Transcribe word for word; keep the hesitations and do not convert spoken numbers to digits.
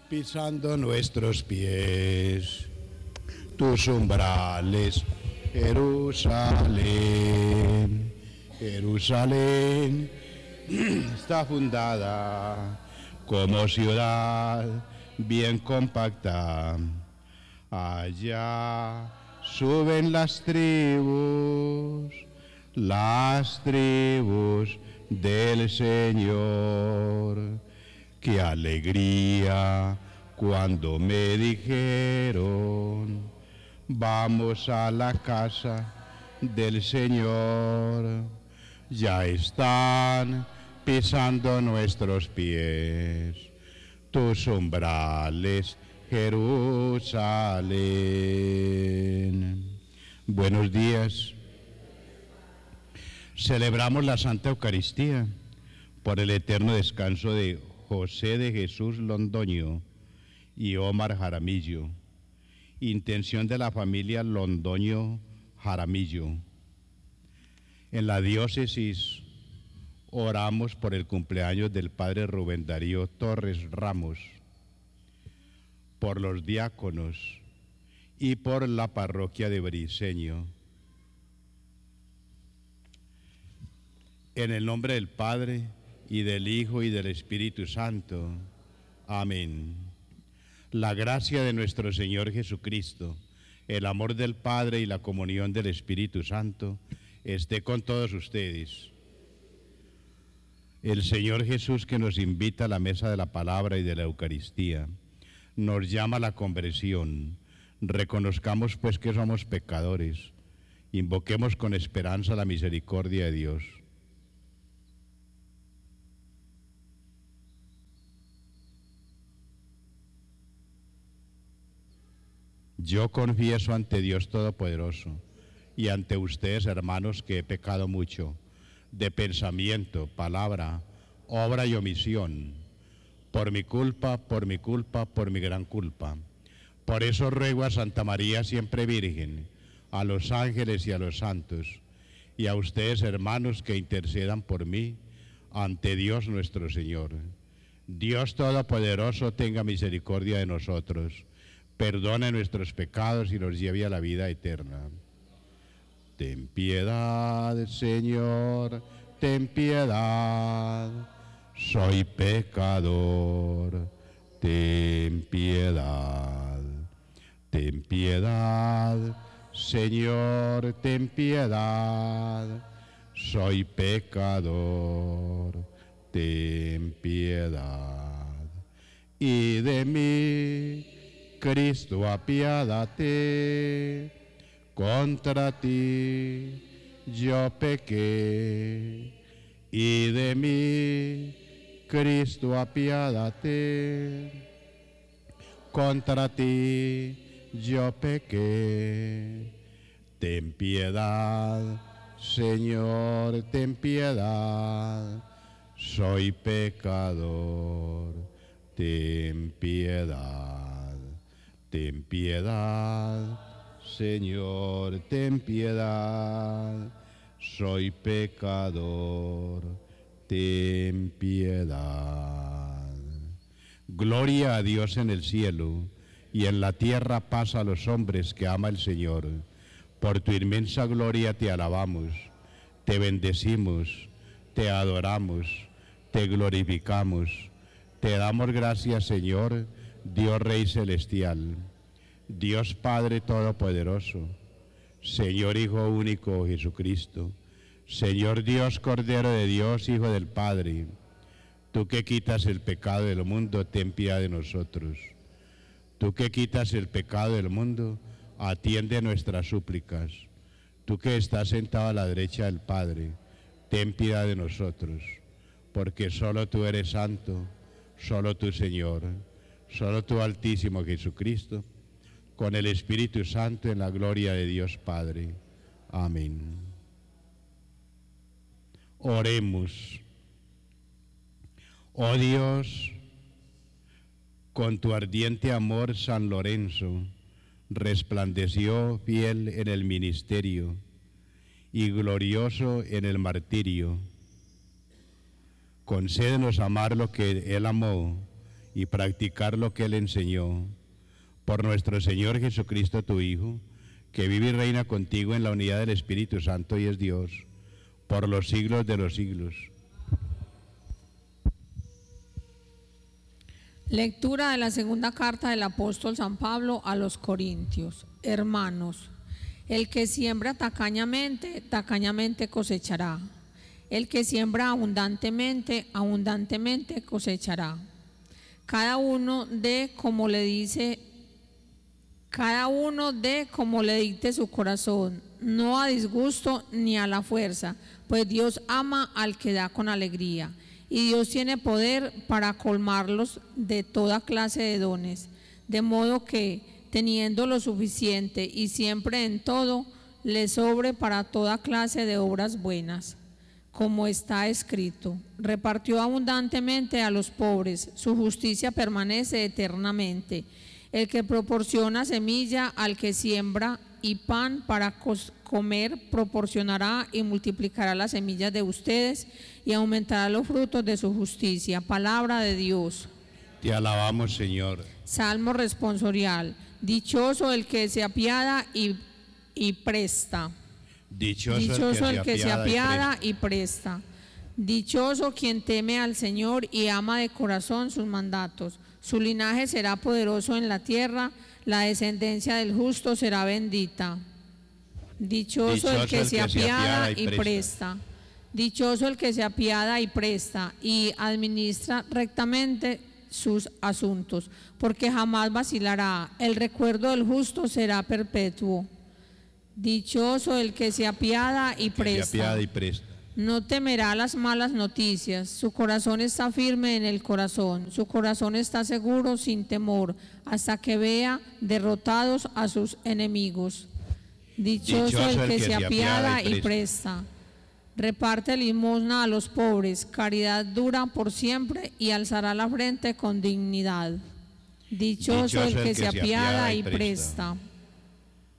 pisando nuestros pies, tus umbrales, Jerusalén, Jerusalén está fundada como ciudad bien compacta. Allá suben las tribus, las tribus del Señor. Qué alegría cuando me dijeron, vamos a la casa del Señor. Ya están pisando nuestros pies, tus umbrales, Jerusalén. Buenos días. Celebramos la Santa Eucaristía por el eterno descanso de José de Jesús Londoño y Omar Jaramillo. Intención de la familia Londoño Jaramillo. En la diócesis oramos por el cumpleaños del padre Rubén Darío Torres Ramos, por los diáconos y por la parroquia de Briceño. En el nombre del Padre, y del Hijo, y del Espíritu Santo. Amén. La gracia de nuestro Señor Jesucristo, el amor del Padre y la comunión del Espíritu Santo esté con todos ustedes. El Señor Jesús, que nos invita a la mesa de la palabra y de la Eucaristía, nos llama a la conversión. Reconozcamos pues que somos pecadores, invoquemos con esperanza la misericordia de Dios. Yo confieso ante Dios Todopoderoso y ante ustedes, hermanos, que he pecado mucho, de pensamiento, palabra, obra y omisión, por mi culpa, por mi culpa, por mi gran culpa. Por eso ruego a Santa María siempre Virgen, a los ángeles y a los santos, y a ustedes, hermanos, que intercedan por mí ante Dios nuestro Señor. Dios Todopoderoso tenga misericordia de nosotros, perdone nuestros pecados y nos lleve a la vida eterna. Ten piedad, Señor, ten piedad. Soy pecador, ten piedad. Ten piedad, Señor, ten piedad. Soy pecador, ten piedad. Y de mí, Cristo, apiádate. Contra ti yo pequé, y de mí, Cristo, apiádate. Contra ti yo pequé. Ten piedad, Señor, ten piedad. Soy pecador, ten piedad. Ten piedad, Señor, ten piedad. Soy pecador, ten piedad. Gloria a Dios en el cielo, y en la tierra paz a los hombres que ama el Señor. Por tu inmensa gloria te alabamos, te bendecimos, te adoramos, te glorificamos. Te damos gracias, Señor, Dios Rey Celestial, Dios Padre Todopoderoso, Señor Hijo Único Jesucristo, Señor Dios Cordero de Dios, Hijo del Padre. Tú que quitas el pecado del mundo, ten piedad de nosotros. Tú que quitas el pecado del mundo, atiende nuestras súplicas. Tú que estás sentado a la derecha del Padre, ten piedad de nosotros, porque solo tú eres santo, solo tú, Señor, solo tú, Altísimo Jesucristo, con el Espíritu Santo, en la gloria de Dios Padre. Amén. Oremos. Oh Dios, con tu ardiente amor, San Lorenzo resplandeció fiel en el ministerio y glorioso en el martirio. Concédenos amar lo que él amó y practicar lo que Él enseñó. Por nuestro Señor Jesucristo, tu Hijo, que vive y reina contigo en la unidad del Espíritu Santo y es Dios, por los siglos de los siglos. Lectura de la segunda carta del apóstol San Pablo a los Corintios. Hermanos, el que siembra tacañamente, tacañamente cosechará. El que siembra abundantemente, abundantemente cosechará. Cada uno dé como le dice, cada uno dé como le dicte su corazón, no a disgusto ni a la fuerza, pues Dios ama al que da con alegría. Y Dios tiene poder para colmarlos de toda clase de dones, de modo que, teniendo lo suficiente y siempre en todo, le sobre para toda clase de obras buenas. Como está escrito, repartió abundantemente a los pobres, su justicia permanece eternamente. El que proporciona semilla al que siembra y pan para comer, proporcionará y multiplicará las semillas de ustedes y aumentará los frutos de su justicia. Palabra de Dios. Te alabamos, Señor. Salmo responsorial. Dichoso el que se apiada y, y presta. Dichoso, Dichoso el que, el que se apiada y y presta. Dichoso quien teme al Señor y ama de corazón sus mandatos. Su linaje será poderoso en la tierra, la descendencia del justo será bendita. Dichoso, Dichoso el que, el se, que apiada se apiada y presta. presta. Dichoso el que se apiada y presta y administra rectamente sus asuntos, porque jamás vacilará. El recuerdo del justo será perpetuo. Dichoso el que se apiada y presta. Se apiada y presta. No temerá las malas noticias, su corazón está firme en el corazón, su corazón está seguro sin temor, hasta que vea derrotados a sus enemigos. Dichoso, Dichoso el, que el que se apiada y presta. y presta. Reparte limosna a los pobres, caridad dura por siempre y alzará la frente con dignidad. Dichoso, Dichoso el que, que se apiada y presta. presta.